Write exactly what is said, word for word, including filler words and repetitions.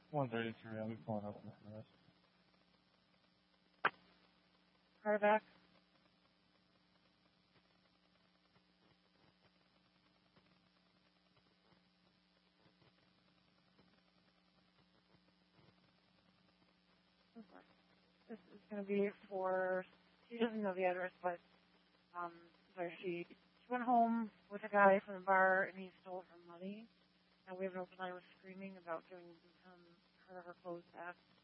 one thirty-three. I'll be pulling up in this. Carback. This is going to be for, she doesn't know the address, but um, sorry, she, she went home with a guy from the bar and he stole her money. And we have an open line with screaming about giving um, her her clothes back.